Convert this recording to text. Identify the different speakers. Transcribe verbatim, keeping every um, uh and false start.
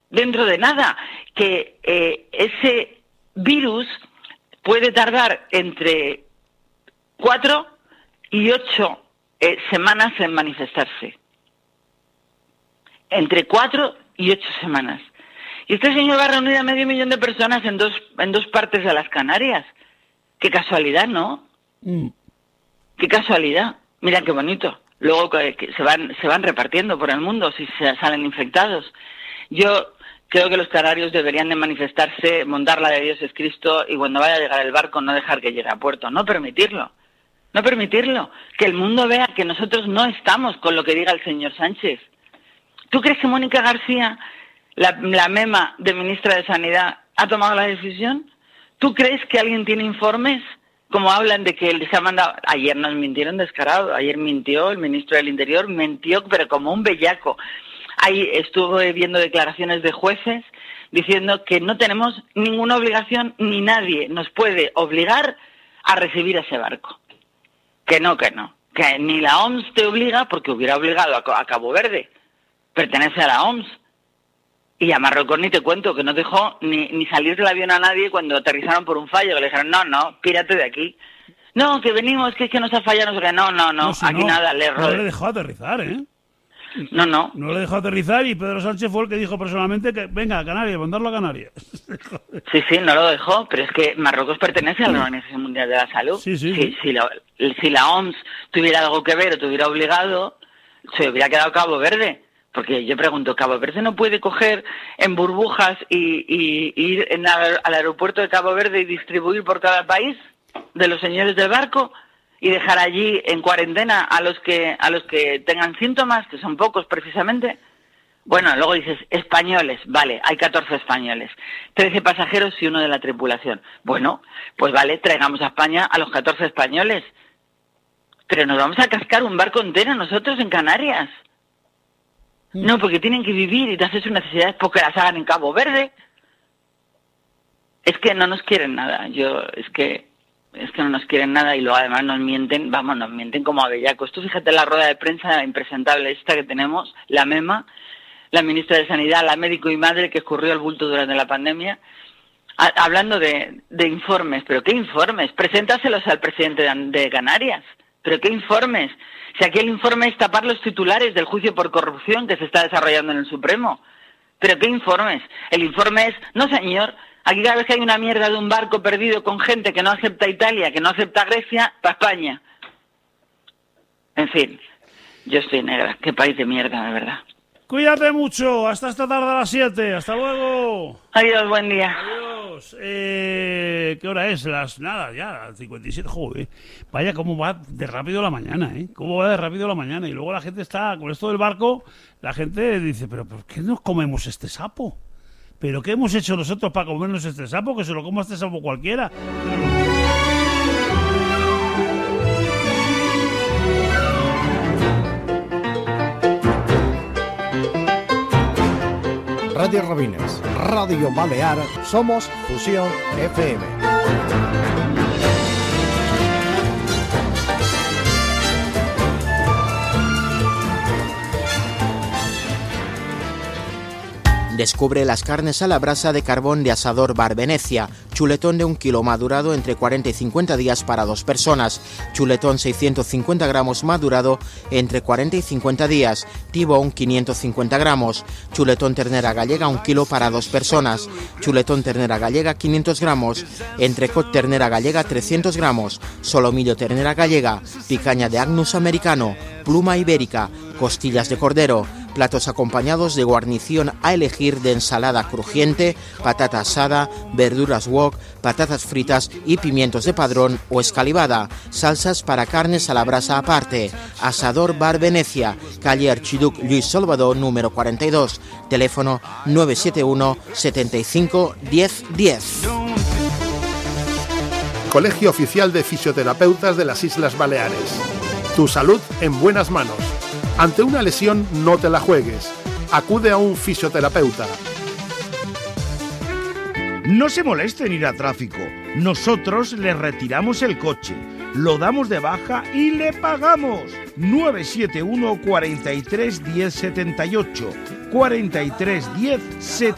Speaker 1: dentro de nada, que eh, ese virus puede tardar entre cuatro y ocho eh, semanas en manifestarse. Entre cuatro y ocho semanas. Y este señor va a reunir a medio millón de personas en dos, en dos partes de las Canarias. Qué casualidad, ¿no? Mm. Qué casualidad. Mira qué bonito. Luego que, que se van se van repartiendo por el mundo si se salen infectados. Yo creo que los canarios deberían de manifestarse, montar la de Dios es Cristo, y cuando vaya a llegar el barco no dejar que llegue a puerto, no permitirlo. No permitirlo. Que el mundo vea que nosotros no estamos con lo que diga el señor Sánchez. ¿Tú crees que Mónica García, la, la mema de ministra de Sanidad, ha tomado la decisión? ¿Tú crees que alguien tiene informes? Como hablan de que les ha mandado... Ayer nos mintieron descarado, ayer mintió el ministro del Interior, mintió, pero como un bellaco. Ahí estuve viendo declaraciones de jueces diciendo que no tenemos ninguna obligación, ni nadie nos puede obligar a recibir ese barco. Que no, que no. Que ni la O M S te obliga, porque hubiera obligado a, a Cabo Verde. Pertenece a la O M S. Y a Marruecos ni te cuento, que no dejó ni, ni salir del avión a nadie cuando aterrizaron por un fallo, que le dijeron, no, no, pírate de aquí. No, que venimos, que es que nos ha fallado, no sé qué. No, no, no, no si aquí no, nada, le
Speaker 2: No le dejó aterrizar, ¿eh?
Speaker 1: No, no.
Speaker 2: No le dejó aterrizar y Pedro Sánchez fue el que dijo personalmente que venga a Canarias, mandarlo a Canarias.
Speaker 1: Sí, sí, no lo dejó, pero es que Marruecos pertenece a la Organización Mundial de la Salud.
Speaker 2: Sí, sí.
Speaker 1: Si,
Speaker 2: sí.
Speaker 1: si, la, si la O M S tuviera algo que ver o tuviera obligado, se hubiera quedado Cabo Verde. Porque yo pregunto, ¿Cabo Verde no puede coger en burbujas y, y, y ir en al, al aeropuerto de Cabo Verde y distribuir por cada país de los señores del barco y dejar allí en cuarentena a los que a los que tengan síntomas, que son pocos precisamente? Bueno, luego dices, españoles, vale, hay catorce españoles, trece pasajeros y uno de la tripulación. Bueno, pues vale, traigamos a España a los catorce españoles. Pero nos vamos a cascar un barco entero nosotros en Canarias. No, porque tienen que vivir y te haces sus necesidades porque las hagan en Cabo Verde. Es que no nos quieren nada. Yo, es que, es que no nos quieren nada y luego además nos mienten, vamos, nos mienten como a bellacos. Tú fíjate la rueda de prensa impresentable esta que tenemos, la mema, la ministra de Sanidad, la médico y madre que escurrió el bulto durante la pandemia, a, hablando de, de informes. ¿Pero qué informes? Preséntaselos al presidente de, de Canarias. ¿Pero qué informes? Si aquí el informe es tapar los titulares del juicio por corrupción que se está desarrollando en el Supremo. ¿Pero qué informes? El informe es, no señor, aquí cada vez que hay una mierda de un barco perdido con gente que no acepta Italia, que no acepta Grecia, para España. En fin, yo estoy negra. Qué país de mierda, de verdad.
Speaker 2: Cuídate mucho. Hasta esta tarde a las siete. Hasta luego.
Speaker 1: Adiós, buen día.
Speaker 2: Adiós. Eh, ¿Qué hora es? Las nada, ya, cincuenta y siete. Joder. Vaya, cómo va de rápido la mañana, ¿eh? Cómo va de rápido la mañana. Y luego la gente está, con esto del barco, la gente dice, ¿pero por qué nos comemos este sapo? ¿Pero qué hemos hecho nosotros para comernos este sapo? Que se lo coma este sapo cualquiera.
Speaker 3: Radio Rabines, Radio Balear, somos Fusión F M.
Speaker 4: Descubre las carnes a la brasa de carbón de Asador Bar Venecia. Chuletón de un kilo madurado entre cuarenta y cincuenta días para dos personas. Chuletón seiscientos cincuenta gramos madurado entre cuarenta y cincuenta días. Tibón quinientos cincuenta gramos. Chuletón ternera gallega un kilo para dos personas. Chuletón ternera gallega quinientos gramos. Entrecot ternera gallega trescientos gramos. Solomillo ternera gallega. Picaña de Agnus americano. Pluma ibérica. Costillas de cordero. Platos acompañados de guarnición a elegir de ensalada crujiente, patata asada, verduras wok, patatas fritas y pimientos de padrón o escalivada. Salsas para carnes a la brasa aparte. Asador Bar Venecia, calle Archiduc Luis Salvador número cuarenta y dos. Teléfono nueve siete uno, setenta y cinco, diez diez.
Speaker 5: Colegio Oficial de Fisioterapeutas de las Islas Baleares. Tu salud en buenas manos. Ante una lesión no te la juegues. Acude a un fisioterapeuta.
Speaker 6: No se moleste en ir a tráfico. Nosotros le retiramos el coche, lo damos de baja y le pagamos. nueve siete uno, cuarenta y tres, diez, setenta y ocho. cuarenta y tres, diez, setenta y ocho.